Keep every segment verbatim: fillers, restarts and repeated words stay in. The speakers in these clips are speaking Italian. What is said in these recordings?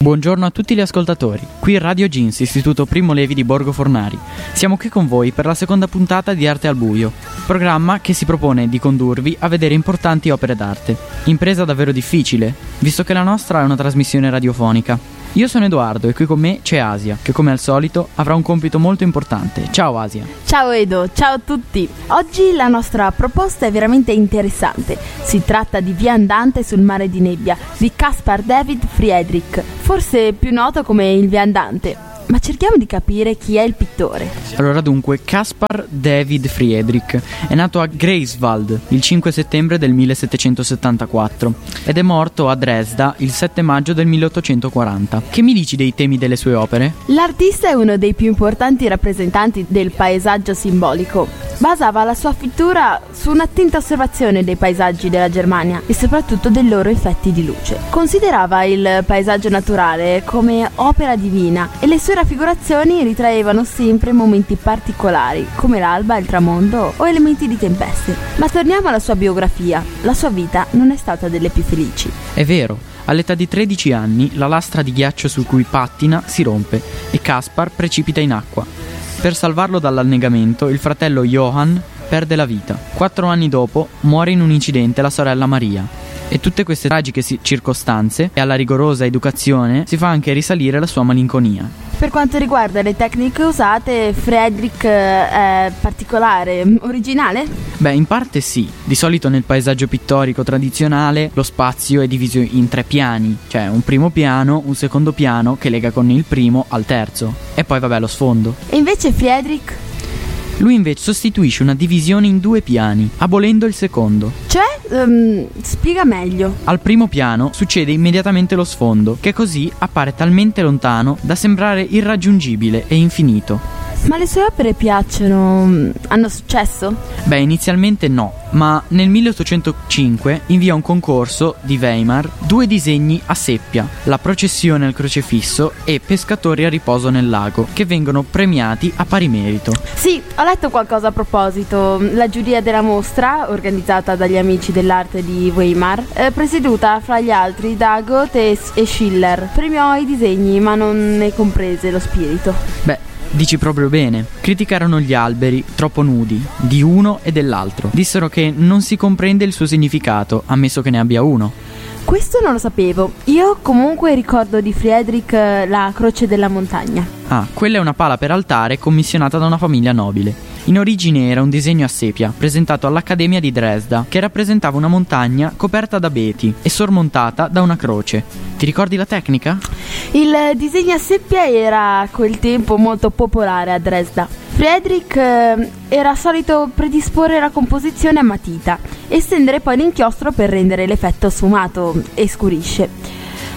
Buongiorno a tutti gli ascoltatori, qui Radio Jeans, Istituto Primo Levi di Borgo Fornari. Siamo qui con voi per la seconda puntata di Arte al Buio, programma che si propone di condurvi a vedere importanti opere d'arte. Impresa davvero difficile, visto che la nostra è una trasmissione radiofonica. Io sono Edoardo e qui con me c'è Asia, che come al solito avrà un compito molto importante. Ciao Asia. Ciao Edo, ciao a tutti. Oggi la nostra proposta è veramente interessante. Si tratta di Via Andante sul mare di nebbia di Caspar David Friedrich, forse più noto come il Viandante. Ma cerchiamo di capire chi è il pittore. Allora dunque, Caspar David Friedrich è nato a Greifswald il cinque settembre del millesettecentosettantaquattro ed è morto a Dresda il sette maggio del milleottocentoquaranta. Che mi dici dei temi delle sue opere? L'artista è uno dei più importanti rappresentanti del paesaggio simbolico. Basava la sua pittura su un'attenta osservazione dei paesaggi della Germania e soprattutto dei loro effetti di luce. Considerava il paesaggio naturale come opera divina e le sue raffigurazioni ritraevano sempre momenti particolari come l'alba, il tramonto o elementi di tempeste. Ma torniamo alla sua biografia. La sua vita non è stata delle più felici. È vero, all'età di tredici anni la lastra di ghiaccio su cui pattina si rompe e Caspar precipita in acqua. Per salvarlo dall'annegamento, il fratello Johann perde la vita. Quattro anni dopo muore in un incidente la sorella Maria. E tutte queste tragiche circostanze e alla rigorosa educazione si fa anche risalire la sua malinconia. Per quanto riguarda le tecniche usate, Friedrich è particolare, originale? Beh, in parte sì. Di solito nel paesaggio pittorico tradizionale lo spazio è diviso in tre piani, cioè un primo piano, un secondo piano che lega con il primo al terzo e poi vabbè lo sfondo. E invece Friedrich? Lui invece sostituisce una divisione in due piani, abolendo il secondo. Cioè, um, spiega meglio. Al primo piano succede immediatamente lo sfondo, che così appare talmente lontano da sembrare irraggiungibile e infinito. Ma le sue opere piacciono? Hanno successo? Beh, inizialmente no, ma nel milleottocentocinque invia un concorso di Weimar due disegni a seppia, La processione al crocefisso e Pescatori a riposo nel lago, che vengono premiati a pari merito. Sì, ho letto qualcosa a proposito. La giuria della mostra, organizzata dagli amici dell'arte di Weimar, eh, presieduta fra gli altri da Goethe e Schiller, premiò i disegni ma non ne comprese lo spirito. Beh, dici proprio bene. Criticarono gli alberi troppo nudi, di uno e dell'altro. Dissero che non si comprende il suo significato, ammesso che ne abbia uno. Questo non lo sapevo. Io comunque ricordo di Friedrich la Croce della Montagna. Ah, quella è una pala per altare commissionata da una famiglia nobile. In origine era un disegno a sepia, presentato all'Accademia di Dresda, che rappresentava una montagna coperta da abeti e sormontata da una croce. Ti ricordi la tecnica? Il disegno a seppia era a quel tempo molto popolare a Dresda. Friedrich eh, era solito predisporre la composizione a matita e stendere poi l'inchiostro per rendere l'effetto sfumato e scurisce.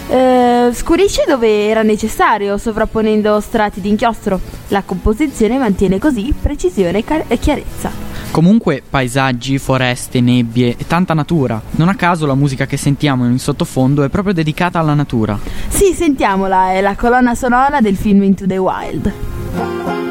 Uh, scurisce dove era necessario, sovrapponendo strati di inchiostro. La composizione mantiene così precisione e chiarezza. Comunque paesaggi, foreste, nebbie e tanta natura. Non a caso la musica che sentiamo in sottofondo è proprio dedicata alla natura. Sì, sentiamola, è la colonna sonora del film Into the Wild.